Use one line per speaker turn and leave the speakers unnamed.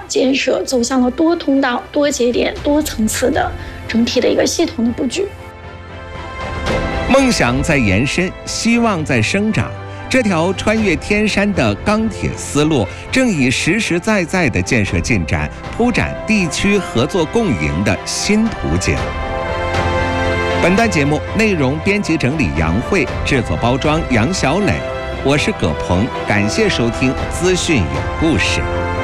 建设走向了多通道、多节点、多层次的整体的一个系统的布局。
梦想在延伸，希望在生长。这条穿越天山的钢铁丝路，正以实实在在的建设进展，铺展地区合作共赢的新途径。本段节目内容编辑整理杨慧，制作包装杨小磊，我是葛鹏，感谢收听资讯有故事。